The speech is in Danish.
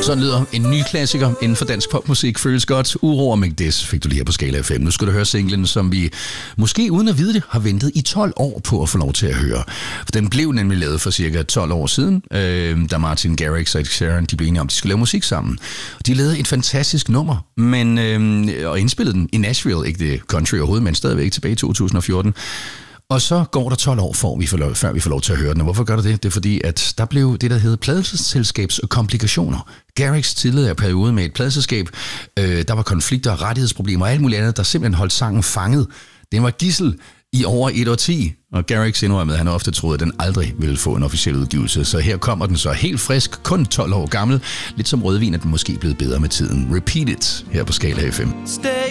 Sådan lyder en ny klassiker inden for dansk popmusik. Føles godt. Uro og Mægdes fik du lige her på Skala FM. Nu skal du høre singlen, som vi måske uden at vide det har ventet i 12 år på at få lov til at høre. For den blev nemlig lavet for cirka 12 år siden, da Martin Garrix og Ed Sheeran de blev enige om, at de skulle lave musik sammen. De lavede et fantastisk nummer, og indspillede den i Nashville, ikke det country overhovedet, men stadigvæk tilbage i 2014. Og så går der 12 år, før vi får lov til at høre den. Og hvorfor gør der det? Det er fordi, at der blev det, der hedder pladeselskabskomplikationer. Garrix tidligere periode med et pladeselskab. Der var konflikter og rettighedsproblemer og alt muligt andet, der simpelthen holdt sangen fanget. Den var gidsel i over et årti, og Garrix indrømmede, at han ofte troede, at den aldrig ville få en officiel udgivelse. Så her kommer den så helt frisk, kun 12 år gammel. Lidt som rødvin, at den måske er blevet bedre med tiden. Repeat It her på Skala FM.